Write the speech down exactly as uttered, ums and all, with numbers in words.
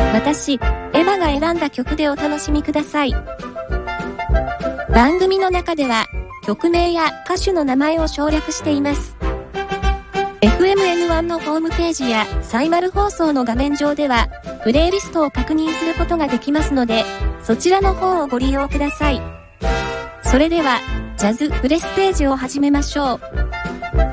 私、エヴァが選んだ曲でお楽しみください。番組の中では、曲名や歌手の名前を省略しています。エフエムエヌワン のホームページやサイマル放送の画面上では、プレイリストを確認することができますので、そちらの方をご利用ください。それでは、ジャズプレステージを始めましょう。